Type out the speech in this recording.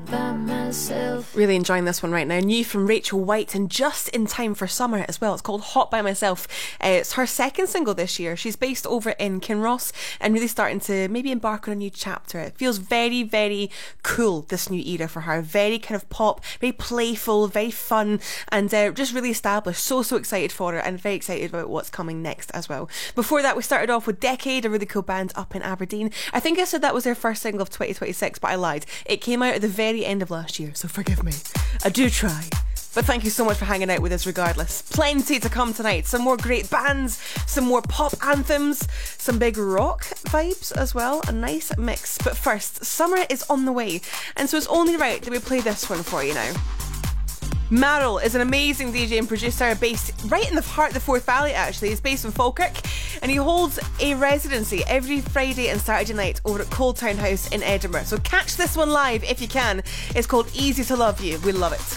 by myself. Really enjoying this one right now. New from Rachel White, and just in time for summer as well. It's called Hot by Myself. It's her second single this year. She's based over in Kinross and really starting to maybe embark on a new chapter. It feels very, very cool, this new era for her. Very kind of pop, very playful, very fun, and just really established. So excited for her, and very excited about what's coming next as well. Before that, we started off with Decade, a really cool band up in Aberdeen. I think I said that was their first single of 2026, but I lied. It came out at the very end of last year, so forgive me. I do try. But thank you so much for hanging out with us regardless. Plenty to come tonight. Some more great bands, some more pop anthems, some big rock vibes as well. A nice mix. But first, summer is on the way, and so it's only right that we play this one for you now. Marl is an amazing DJ and producer based right in the heart of the Forth Valley actually. He's based in Falkirk, and he holds a residency every Friday and Saturday night over at Cold Town House in Edinburgh. So catch this one live if you can. It's called Easy to Love You. We love it.